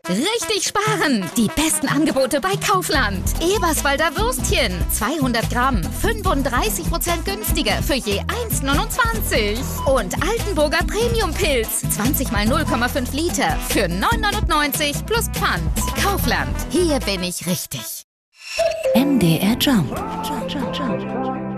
Richtig sparen! Die besten Angebote bei Kaufland. Eberswalder Würstchen, 200 Gramm, 35% günstiger für je 1,29. Und Altenburger Premium-Pilz, 20 mal 0,5 Liter für 9,99 plus Pfand. Kaufland, hier bin ich richtig. MDR Jump.